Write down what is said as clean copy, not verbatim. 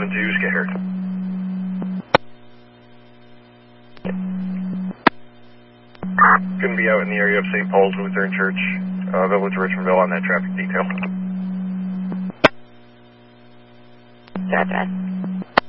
772, scared. Couldn't be out in the area of St. Paul's Lutheran Church, Village Richmondville on that traffic detail. Gotcha.